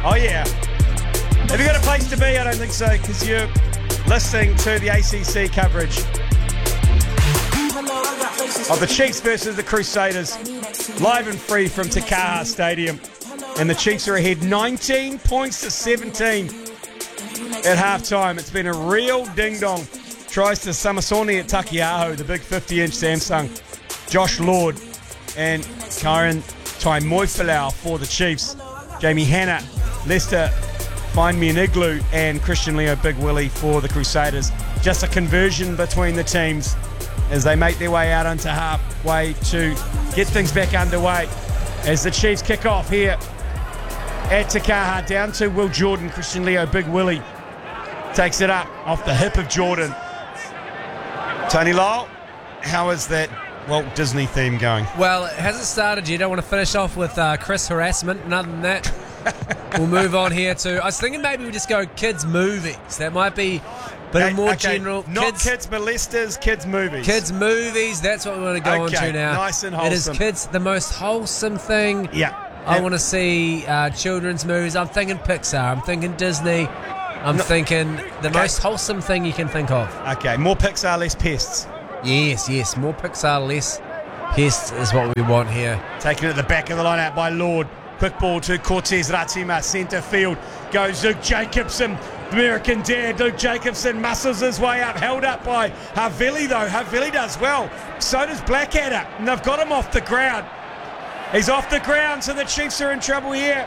Oh, yeah. Have you got a place to be? I don't think so, because you're listening to the ACC coverage of the Chiefs versus the Crusaders, live and free from Te Kaha Stadium. And the Chiefs are ahead 19 points to 17 at halftime. It's been a real ding-dong. Tries to Samasoni at Takiaho, the big 50-inch Samsung. Josh Lord and Karen Taimoifalau for the Chiefs. Jamie Hanna, Lester Find Me an Igloo, and Christian Leo Big Willie for the Crusaders. Just a conversion between the teams as they make their way out onto halfway to get things back underway. As the Chiefs kick off here at Te Kaha, down to Will Jordan. Christian Leo Big Willie takes it up off the hip of Jordan. Tony Lyle, how is that Walt Disney theme going? Well, it hasn't started yet. I want to finish off with Chris harassment, and other than that, we'll move on here to... I was thinking maybe we just go kids' movies. That might be a bit more general. Not kids molesters, kids' movies. Kids' movies, that's what we want to go on to now. Nice and wholesome. It is kids, the most wholesome thing. Yeah. I want to see children's movies. I'm thinking Pixar. I'm thinking Disney. I'm thinking the most wholesome thing you can think of. Okay, more Pixar, less pests. Yes. More Pixar, less pests is what we want here. Taken at the back of the line out by Lord. Quick ball to Cortez Ratima, centre field. Goes Luke Jacobson, American dad. Luke Jacobson muscles his way up, held up by Havili though. Havili does well. So does Blackadder, and they've got him off the ground. He's off the ground, so the Chiefs are in trouble here.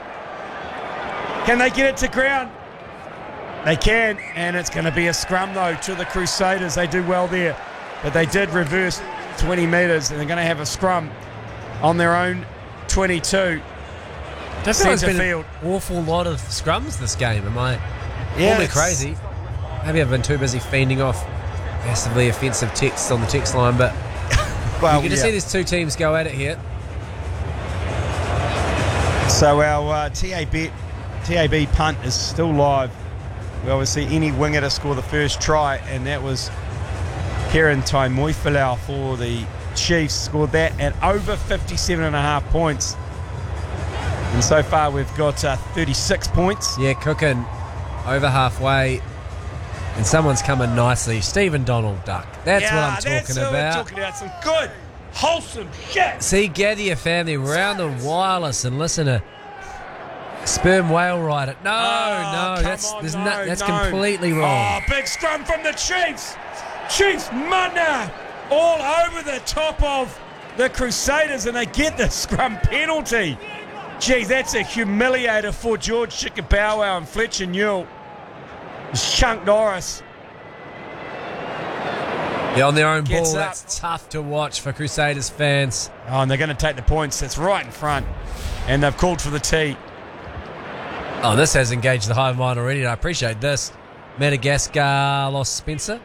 Can they get it to ground? They can, and it's going to be a scrum, though, to the Crusaders. They do well there, but they did reverse 20 metres, and they're going to have a scrum on their own 22. There's been an awful lot of scrums this game. Am I probably crazy? Maybe I've been too busy fending off massively offensive texts on the text line, but you can just see these two teams go at it here. So our TAB punt is still live. We obviously any winger to score the first try, and that was Kieran Taimoifalau for the Chiefs. Scored that at over 57.5 points. And so far we've got 36 points. Yeah, cooking over halfway. And someone's coming nicely. Stephen Donald Duck. That's what I'm talking about. We're talking about some good, wholesome shit. See, gather your family round the wireless and listen to Sperm Whale Ride It. That's completely wrong. Oh, big scrum from the Chiefs. Chiefs Mana all over the top of the Crusaders, and they get the scrum penalty. Geez, that's a humiliator for George Chickabow and Fletcher Newell. Chunk Norris. Yeah, on their own ball, that's tough to watch for Crusaders fans. Oh, and they're going to take the points. That's right in front. And they've called for the tee. Oh, this has engaged the hive mind already, and I appreciate this. Madagascar lost Spencer.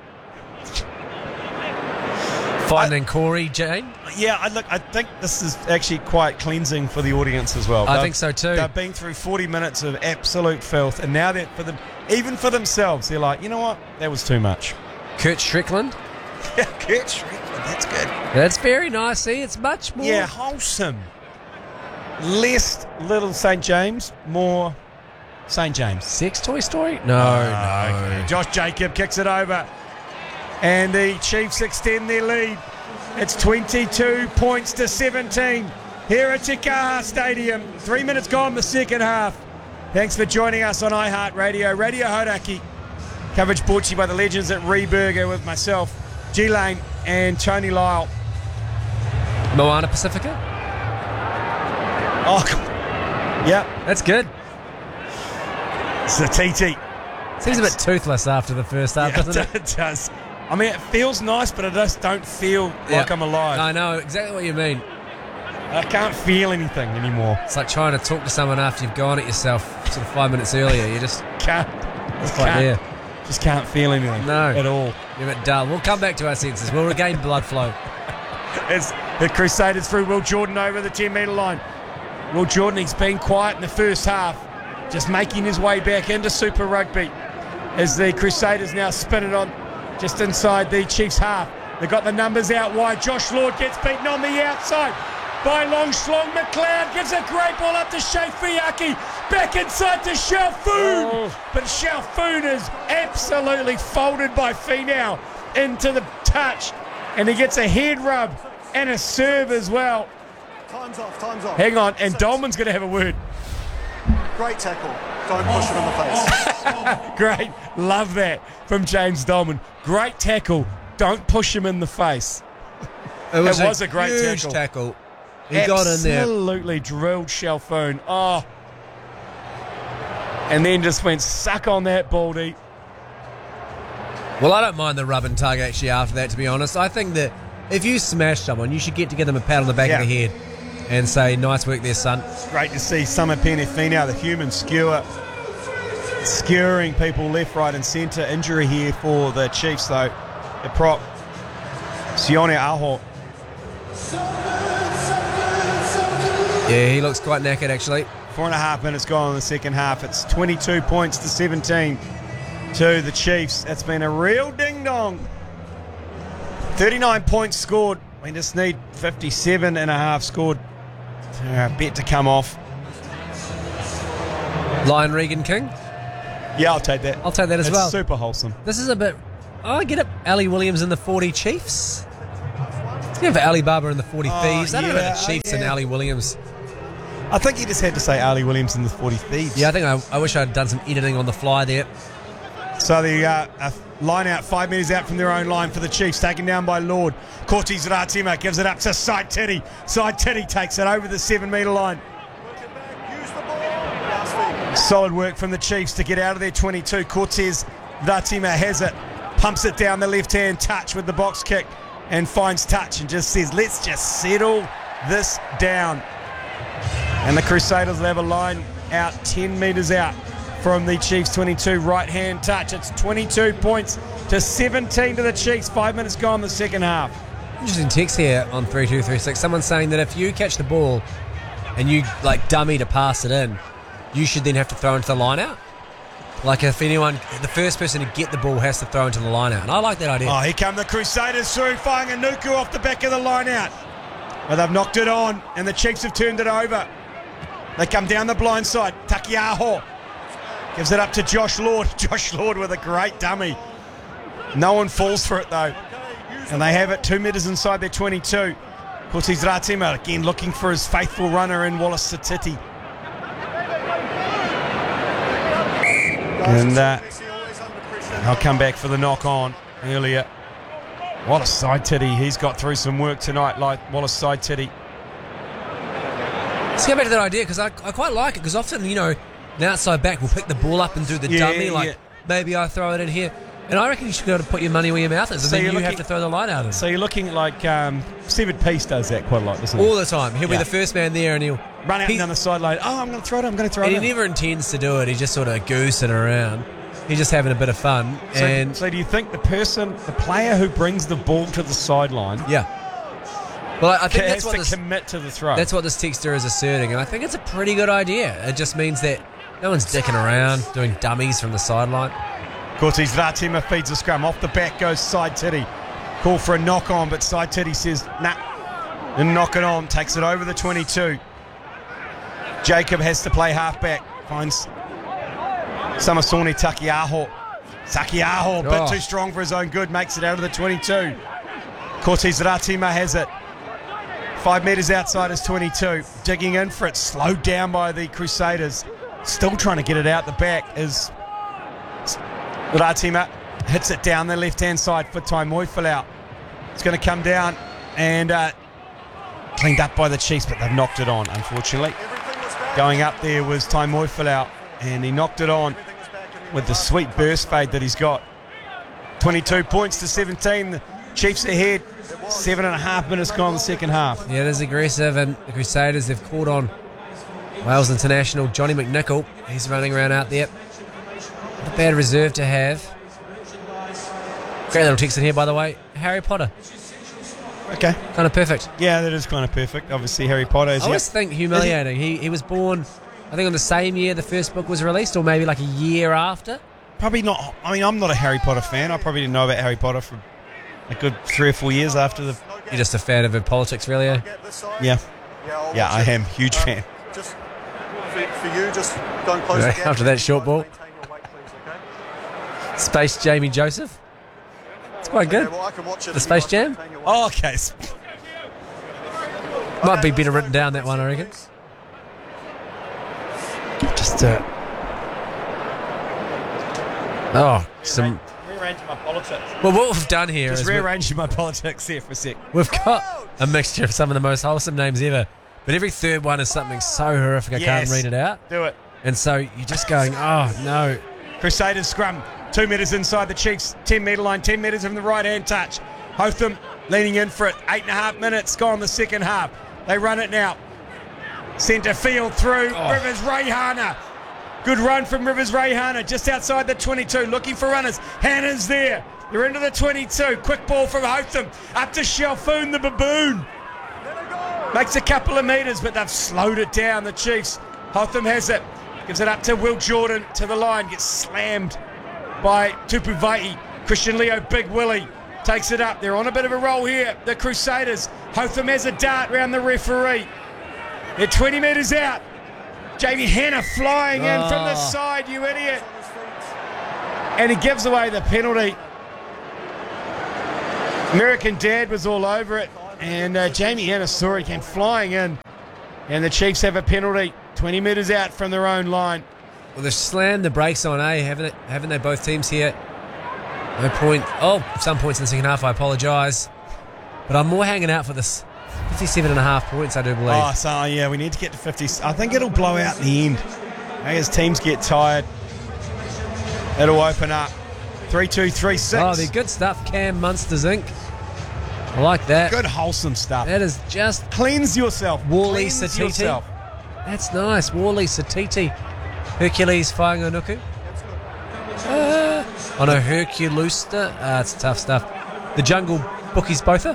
Finding Corey, Jane. Yeah, I think this is actually quite cleansing for the audience as well. I think so too. They've been through 40 minutes of absolute filth, and now that for them, even for themselves, they're like, you know what? That was too much. Kurt Strickland. Yeah, Kurt Strickland. That's good. That's very nice. See, it's much more. Yeah, wholesome. Less Little St. James, more St. James. Sex Toy Story? No. Josh Jacob kicks it over. And the Chiefs extend their lead. It's 22 points to 17 here at Te Kaha Stadium. 3 minutes gone the second half. Thanks for joining us on iHeartRadio. Radio Hauraki. Coverage brought to you by the legends at Reburger with myself, G Lane, and Tony Lyle. Moana Pacifica? Oh, yeah. That's good. It's the TT. Seems a bit toothless after the first half, doesn't it? It does. I mean, it feels nice, but I just don't feel like I'm alive. I know exactly what you mean. I can't feel anything anymore. It's like trying to talk to someone after you've gone at yourself sort of 5 minutes earlier. You just can't. Just can't feel anything at all. You're a bit dull. We'll come back to our senses. We'll regain blood flow. As the Crusaders through Will Jordan over the 10-metre line. Will Jordan, he's been quiet in the first half, just making his way back into Super Rugby as the Crusaders now spin it on just inside the Chiefs half. They've got the numbers out wide. Josh Lord gets beaten on the outside by Long Schlong. McLeod gives a great ball up to Shea Fiaki. Back inside to Chalfoun. But Chalfoun is absolutely folded by Finau into the touch. And he gets a head rub and a serve as well. Time's off. Hang on, and Dolman's going to have a word. Great tackle. Don't push him in the face. Great. Love that from James Dolman. Great tackle. Don't push him in the face. It was a great huge tackle. He got in there. Absolutely drilled Chalfoun. Oh. And then just went suck on that, Baldy. Well, I don't mind the rub and tug actually after that, to be honest. I think that if you smash someone, you should get to give them a pat on the back of the head and say, nice work there, son. Great to see Samipeni Finau, the human skewer, skewering people left, right and centre. Injury here for the Chiefs, though. The prop, Sione Aho. Yeah, he looks quite knackered, actually. 4.5 minutes gone in the second half. It's 22 points to 17 to the Chiefs. That's been a real ding-dong. 39 points scored. We just need 57.5 scored. Bet to come off. Lion Regan King? Yeah, I'll take that. I'll take that as well. It's super wholesome. This is a bit... Oh, I get it. Ali Williams in the 40 Chiefs. You have Ali Baba in the 40 Thieves. I don't know about the Chiefs and Ali Williams. I think you just had to say Ali Williams in the 40 Thieves. Yeah, I think I wish I'd done some editing on the fly there. So the line out, 5 metres out from their own line for the Chiefs, taken down by Lord. Cortes Ratima gives it up to Side Titty. Side Titty takes it over the 7 metre line. Solid work from the Chiefs to get out of their 22. Cortes Ratima has it, pumps it down the left-hand touch with the box kick and finds touch and just says, let's just settle this down. And the Crusaders will have a line out 10 metres out from the Chiefs 22 right-hand touch. It's 22 points to 17 to the Chiefs. 5 minutes gone in the second half. Interesting text here on 3236. Someone's saying that if you catch the ball and you like dummy to pass it in, you should then have to throw into the line out. Like if anyone, the first person to get the ball has to throw into the line out. And I like that idea. Oh, here come the Crusaders through, firing Anuku off the back of the line out. But they've knocked it on and the Chiefs have turned it over. They come down the blind side. Takiaho gives it up to Josh Lord. Josh Lord with a great dummy. No one falls for it though. And they have it 2 metres inside their 22. Cortes Ratima again looking for his faithful runner in Wallace Satiti. And I'll come back for the knock on earlier. Wallace Side Titty. He's got through some work tonight like Wallace Side Titty. Let's go back to that idea because I quite like it because often, you know, an outside back will pick the ball up and do the dummy like maybe I throw it in here. And I reckon you should be able to put your money where your mouth is and then you have to throw the line out in. So you're looking like Severed Peace does that quite a lot, doesn't he? All the time. He'll be the first man there and he'll run out down the sideline. Oh, I'm going to throw it. And he never intends to do it. He's just sort of goosing around. He's just having a bit of fun. So do you think the player who brings the ball to the sideline... Yeah. Well, I think that's what commit to the throw. That's what this texter is asserting, and I think it's a pretty good idea. It just means that no one's dicking around, doing dummies from the sideline. Cortes Ratima feeds the scrum. Off the back goes Side Titty. Call for a knock on, but Side Titty says, nah. And knock it on. Takes it over the 22. Jacob has to play halfback. Finds Samasoni Takiaho. Takiaho, bit too strong for his own good. Makes it out of the 22. Cortes Ratima has it. 5 metres outside his 22. Digging in for it. Slowed down by the Crusaders. Still trying to get it out the back is Ratima. Hits it down the left-hand side for Taimoi Falau. It's going to come down and cleaned up by the Chiefs, but they've knocked it on, unfortunately. Going up there was Taimoi Falau, and he knocked it on with the sweet burst fade that he's got. 22 points to 17. The Chiefs ahead. 7.5 minutes gone in the second half. Yeah, it is aggressive, and the Crusaders have caught on Wales International Johnny McNichol. He's running around out there. Not a bad reserve to have. Great little text in here, by the way. Harry Potter. Okay. Kind of perfect. Yeah, that is kind of perfect. Obviously, Harry Potter is... I always think humiliating. He was born, I think, on the same year the first book was released, or maybe like a year after. Probably not. I mean, I'm not a Harry Potter fan. I probably didn't know about Harry Potter for a good 3 or 4 years after the... You're just a fan of politics, really, eh? Yeah. Yeah, I am. Huge fan. for you, just don't close the gap. After that short ball. Maintain your weight, please, okay? Space Jamie Joseph. It's quite good. Okay, well, I can watch it The if you Space guys Jam? maintain your weight. Oh, okay. Might be better written down, that one, I reckon. Just Some. rearranging my politics. Well, what we've done here Just is rearranging my politics here for a sec. we've got a mixture of some of the most wholesome names ever, but every third one is something so horrific I can't read it out. Do it. And so you're just going, oh no. Crusaders scrum. 2 metres inside the Chiefs. 10 metre line. 10 metres from the right hand touch. Hotham leaning in for it. 8.5 minutes gone the second half. They run it now. Centre field through. Rivers Rayhana. Good run from Rivers Rayhana just outside the 22. Looking for runners. Hannah's there. They're into the 22. Quick ball from Hotham. Up to Shelfoon the baboon. Makes a couple of metres, but they've slowed it down, the Chiefs. Hotham has it. Gives it up to Will Jordan to the line. Gets slammed by Tupu Vai'i. Christian Leo, Big Willie, takes it up. They're on a bit of a roll here, the Crusaders. Hotham has a dart round the referee. They're 20 metres out. Jamie Hanna flying in from the side, you idiot. And he gives away the penalty. American Dad was all over it. And Jamie Hanna saw it, came flying in. And the Chiefs have a penalty 20 metres out from their own line. Well, they've slammed the brakes on, haven't they, both teams here? No point. Oh, some points in the second half, I apologise. But I'm more hanging out for this 57.5 points, I do believe. Oh, so yeah, we need to get to 50. I think it'll blow out in the end. As teams get tired, it'll open up. 3-2-3-6. Oh, they're good stuff. Cam Munsters Inc. I like that. Good wholesome stuff. That is just Cleanse yourself. Wally Cleanse Satiti. yourself. That's nice. Wally Satiti. Hercules Whanganukau. Oh no, Herculusta. It's tough stuff. The Jungle Bookies Botha.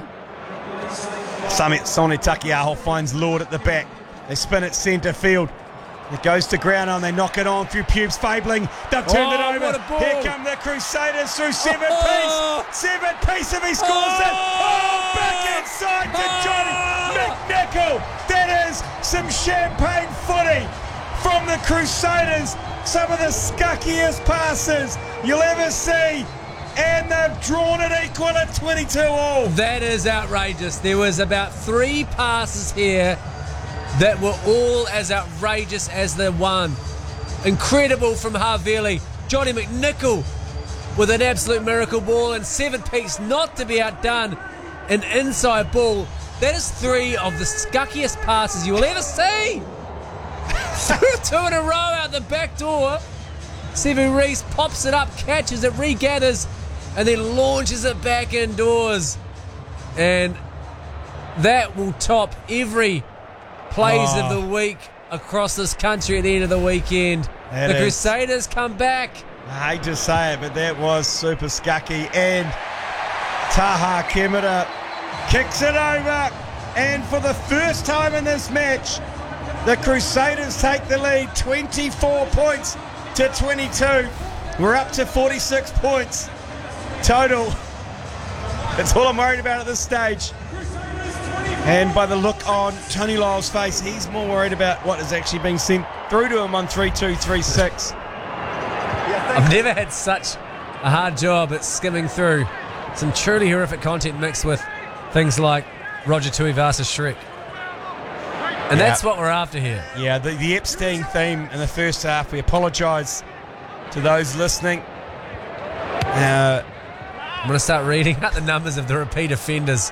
Sone Takiaho finds Lord at the back. They spin it centre field. It goes to ground and they knock it on through pubes. Fabling. They've turned it over. What a ball. Here come the Crusaders through 7 piece. 7 piece if he scores it. Oh, back inside to Johnny McNichol. That is some champagne footy from the Crusaders. Some of the scuckiest passes you'll ever see. And they've drawn it equal at 22-all. That is outrageous. There was about 3 passes here that were all as outrageous as the one. Incredible from Havili. Johnny McNichol with an absolute miracle ball, and 7 piece not to be outdone. An inside ball. That is 3 of the scuckiest passes you will ever see. 2 in a row out the back door. Sevu Reece pops it up, catches it, regathers, and then launches it back indoors. And that will top every plays of the week across this country at the end of the weekend. The Crusaders come back. I hate to say it, but that was super scucky. And Taha Kemera kicks it over. And for the first time in this match, the Crusaders take the lead, 24 points to 22. We're up to 46 points total. That's all I'm worried about at this stage. And by the look on Tony Lyle's face, he's more worried about what is actually being sent through to him on 3-2-3-6. I've never had such a hard job at skimming through some truly horrific content mixed with things like Roger Tuivasa Shrek. And that's what we're after here. Yeah, the Epstein theme in the first half. We apologise to those listening. I'm going to start reading out the numbers of the repeat offenders.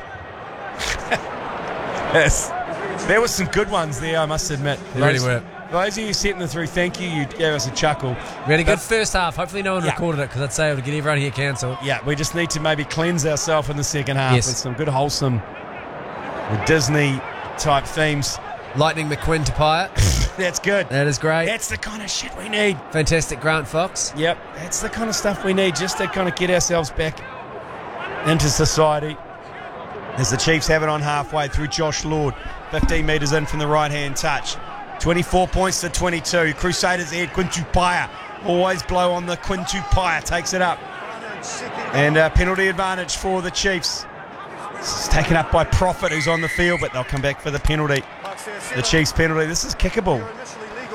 Yes. There were some good ones there, I must admit. They really were. Those of you sitting them through, thank you. You gave us a chuckle. We had a good first half. Hopefully no one recorded it, because I'd say it would get everyone here cancelled. Yeah, we just need to maybe cleanse ourselves in the second half with some good wholesome Disney-type themes. Lightning McQueen Tapia. That's good. That is great. That's the kind of shit we need. Fantastic Grant Fox. Yep, that's the kind of stuff we need just to kind of get ourselves back into society. As the Chiefs have it on halfway through Josh Lord, 15 metres in from the right-hand touch. 24 points to 22. Crusaders ahead. Quinn Tupaia. Always blow on the Quinn Tupaia. Takes it up. And penalty advantage for the Chiefs. It's taken up by Prophet, who's on the field, but they'll come back for the penalty. The Chiefs penalty. This is kickable.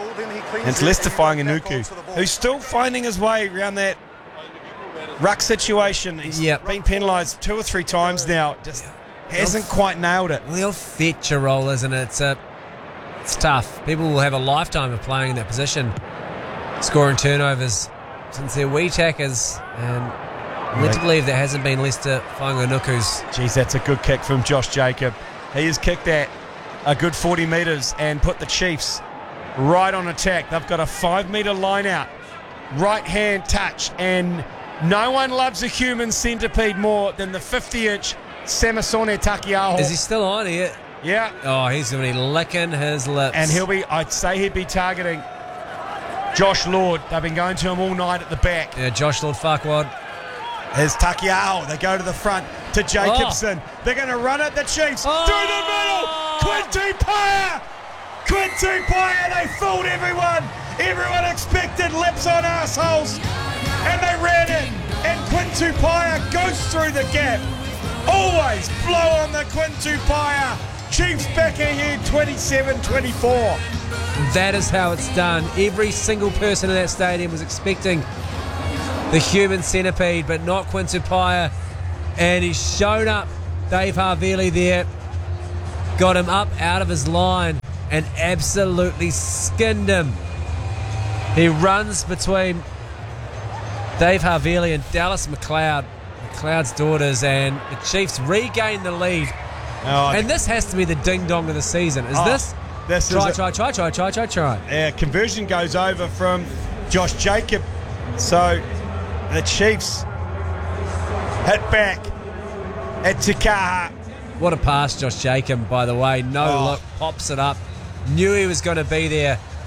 And it's Lester Fainga'anuku, who's still finding his way around that ruck situation. He's been penalised 2 or 3 times now. Just hasn't quite nailed it. Well, he'll fetch a role, isn't it? It's tough. People will have a lifetime of playing in that position, scoring turnovers since they're wee tackers. And led to believe that hasn't been Lester Fainga'anuku's. Geez, that's a good kick from Josh Jacob. He has kicked that a good 40 metres and put the Chiefs right on attack. They've got a 5-metre line out, right hand touch, and no one loves a human centipede more than the 50-inch Samisone Takiaho. Is he still on here? Yeah. Oh, he's going to be licking his lips. And I'd say he'd be targeting Josh Lord. They've been going to him all night at the back. Yeah, Josh Lord fuckwad. Here's Takiaho. They go to the front to Jacobson. Oh. They're going to run at the Chiefs. Through the middle. Quintu Paia. Quintu Paia. They fooled everyone. Everyone expected lips on assholes. And they ran in. And Quintu Paia goes through the gap. Always blow on the Quintu Paia. Chiefs back ahead 27-24. That is how it's done. Every single person in that stadium was expecting the human centipede, but not Quintu Paia. And he's shown up. Dave Havili there got him up out of his line and absolutely skinned him. He runs between Dave Havili and Dallas McLeod, McLeod's daughters, and the Chiefs regain the lead. And this has to be the ding-dong of the season. This try. Yeah, conversion goes over from Josh Jacob. So the Chiefs hit back at Takaha. What a pass, Josh Jacob, by the way. No look, pops it up. Knew he was going to be there.